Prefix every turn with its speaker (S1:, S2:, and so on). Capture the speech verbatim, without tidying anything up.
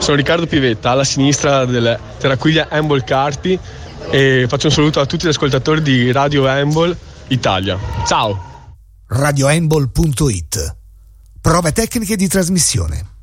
S1: sono Riccardo Pivetta, alla sinistra del Terracquiglia Handball Carpi, e faccio un saluto a tutti gli ascoltatori di Radio Handball Italia. Ciao!
S2: radiohandball punto it. Prove tecniche di trasmissione.